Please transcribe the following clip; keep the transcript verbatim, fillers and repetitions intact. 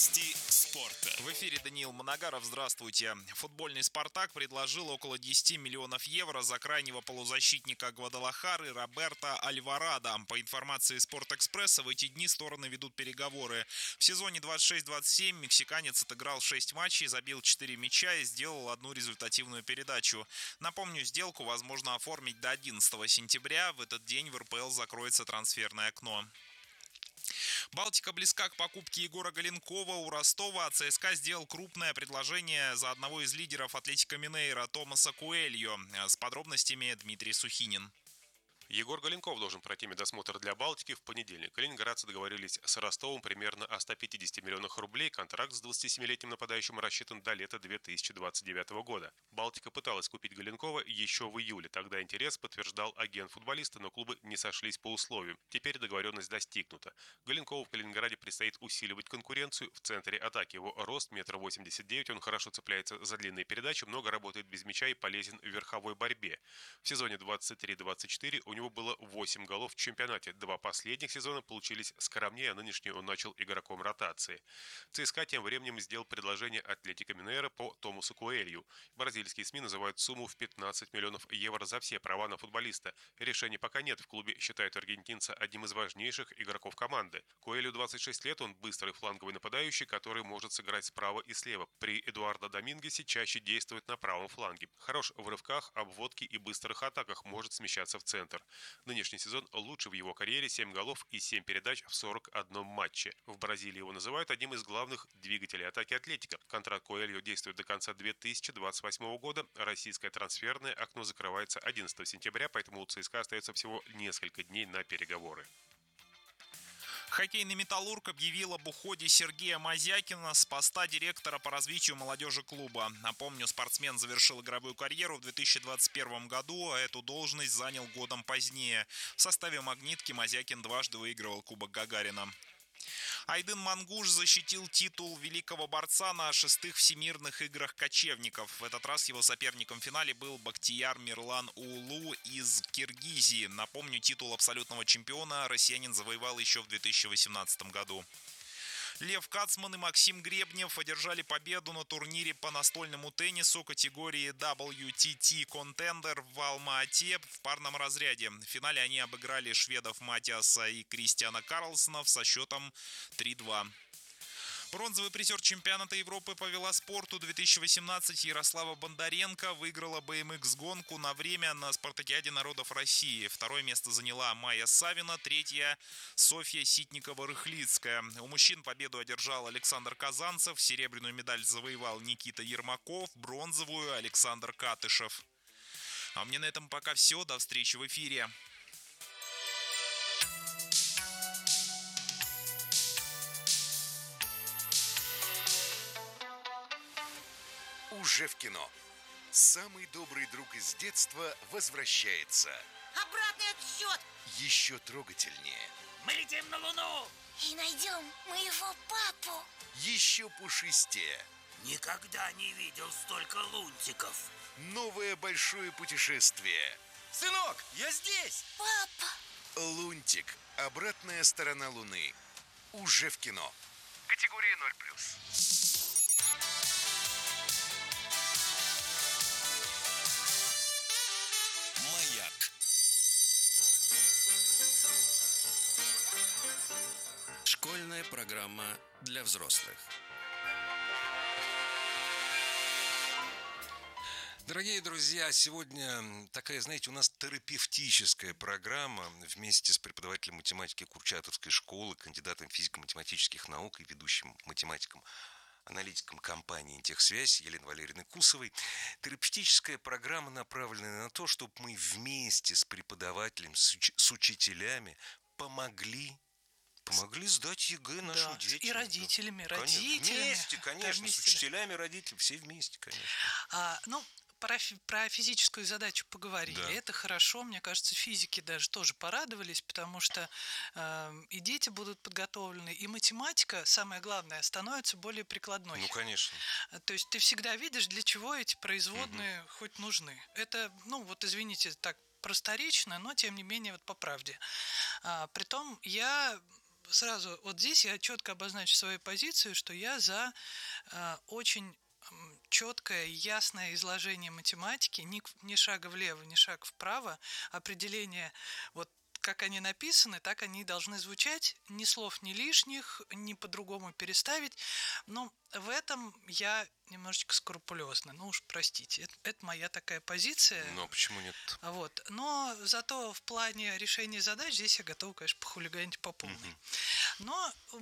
Новости спорта. В эфире Даниил Моногаров. Здравствуйте. Футбольный «Спартак» предложил около десять миллионов евро за крайнего полузащитника Гвадалахары Роберто Альварадо. По информации «Спортэкспресса», в эти дни стороны ведут переговоры. В сезоне двадцать шесть двадцать семь мексиканец отыграл шесть матчей, забил четыре мяча и сделал одну результативную передачу. Напомню, сделку возможно оформить до одиннадцатого сентября. В этот день в эр пэ эл закроется трансферное окно. Балтика близка к покупке Егора Галенкова у Ростова, а ЦСКА сделал крупное предложение за одного из лидеров Атлетико Минейро Томаса Куэльо. С подробностями Дмитрий Сухинин. Егор Галенков должен пройти медосмотр для Балтики в понедельник. Калининградцы договорились с Ростовом примерно о ста пятидесяти миллионах рублей. Контракт с двадцатисемилетним нападающим рассчитан до лета две тысячи двадцать девятого года. Балтика пыталась купить Галенкова еще в июле. Тогда интерес подтверждал агент футболиста, но клубы не сошлись по условиям. Теперь договоренность достигнута. Галенкову в Калининграде предстоит усиливать конкуренцию в центре атаки. Его рост метр восемьдесят девять, он хорошо цепляется за длинные передачи, много работает без мяча и полезен в верховой борьбе. В сезоне двадцать три двадцать четыре у него У него было восемь голов в чемпионате. Два последних сезона получились скромнее, а нынешний он начал игроком ротации. ЦСКА тем временем сделал предложение Атлетико Минейро по Томасу Куэлью. Бразильские СМИ называют сумму в пятнадцать миллионов евро за все права на футболиста. Решения пока нет. В клубе считают аргентинца одним из важнейших игроков команды. Куэлью двадцать шесть лет, он быстрый фланговый нападающий, который может сыграть справа и слева. При Эдуардо Домингесе чаще действует на правом фланге. Хорош в рывках, обводке и быстрых атаках, может смещаться в центр. Нынешний сезон лучший в его карьере, семь голов и семь передач в сорок одном матче. В Бразилии его называют одним из главных двигателей атаки Атлетико. Контракт Куэлью действует до конца две тысячи двадцать восьмого года. Российское трансферное окно закрывается одиннадцатого сентября, поэтому у ЦСКА остается всего несколько дней на переговоры. Хоккейный «Металлург» объявил об уходе Сергея Мазякина с поста директора по развитию молодежи клуба. Напомню, спортсмен завершил игровую карьеру в две тысячи двадцать первом году, а эту должность занял годом позднее. В составе «Магнитки» Мазякин дважды выигрывал Кубок Гагарина. Айдын Мангуш защитил титул великого борца на шестых всемирных играх кочевников. В этот раз его соперником в финале был Бактияр Мирлан Уулу из Киргизии. Напомню, титул абсолютного чемпиона россиянин завоевал еще в две тысячи восемнадцатом году. Лев Кацман и Максим Гребнев одержали победу на турнире по настольному теннису категории дабл ю ти ти Contender в Алма-Ате в парном разряде. В финале они обыграли шведов Матиаса и Кристиана Карлсона со счетом три-два. Бронзовый призер чемпионата Европы по велоспорту две тысячи восемнадцать Ярослава Бондаренко выиграла бэ эм икс-гонку на время на Спартакиаде народов России. Второе место заняла Майя Савина, третье – Софья Ситникова-Рыхлицкая. У мужчин победу одержал Александр Казанцев, серебряную медаль завоевал Никита Ермаков, бронзовую – Александр Катышев. А мне на этом пока все. До встречи в эфире. Уже в кино. Самый добрый друг из детства возвращается. Обратный отсчет! Еще трогательнее. Мы летим на Луну! И найдем моего папу. Еще пушистее. Никогда не видел столько лунтиков. Новое большое путешествие. Сынок, я здесь! Папа! Лунтик. Обратная сторона Луны. Уже в кино. Категория ноль плюс. Маяк. Школьная программа для взрослых. Дорогие друзья, сегодня такая, знаете, у нас терапевтическая программа вместе с преподавателем математики Курчатовской школы, кандидатом физико-математических наук и ведущим математиком, аналитиком компании «Интехсвязь» Еленой Валерьевной Кусовой. Терапевтическая программа направлена на то, чтобы мы вместе с преподавателем, с, уч- с учителями помогли Помогли сдать ЕГЭ нашим Да, детям. и родителями, да. родителями. Вместе, конечно, Да, вместе, с учителями, родителями, все вместе, конечно. А, ну, про, про физическую задачу поговорили. Да. Это хорошо. Мне кажется, физики даже тоже порадовались, потому что э, и дети будут подготовлены, и математика, самое главное, становится более прикладной. Ну, конечно. То есть ты всегда видишь, для чего эти производные угу. хоть нужны. Это, ну, вот извините, так просторечно, но тем не менее вот по правде. А, притом я сразу вот здесь я четко обозначу свою позицию, что я за э, очень четкое, ясное изложение математики, ни, ни шага влево, ни шага вправо, определение вот как они написаны, так они и должны звучать, ни слов ни лишних, ни по-другому переставить. Но в этом я немножечко скрупулезна. Ну уж простите, это, это моя такая позиция. Но почему нет? Вот. Но зато в плане решения задач здесь я готова, конечно, похулиганить по полной. Угу. Но